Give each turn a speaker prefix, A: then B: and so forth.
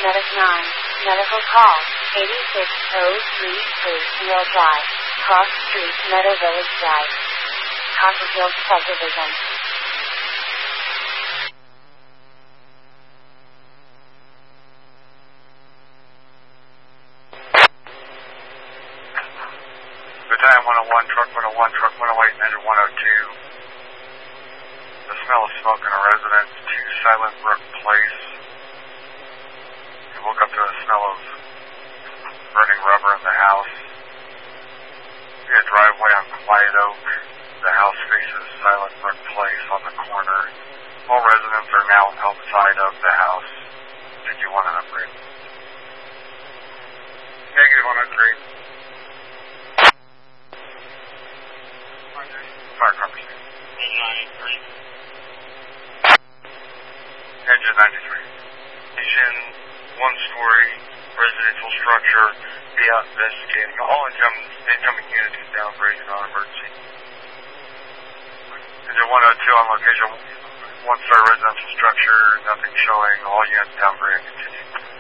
A: Medic 9, medical call, 86033 Mill Drive, Cross Street, Meadow Village Drive, Copperfield Subdivision.
B: Battalion 101, truck 101, truck 108, engine 102. The smell of smoke in a residence, 2 Silent Brook Place. You woke up to a smell of burning rubber in the house. You had a driveway on Quiet Oak. The house faces Silent Brook Place on the corner. All residents are now outside of the house. Did you want an upgrade? Negative on upgrade. Fire conversation. Engine 93.
C: Station, 1-story residential structure. Be out investigating. All incoming units is downgraded on emergency.
B: Engine 102 on location. 1-story residential structure. Nothing showing. All units downgraded. Continue.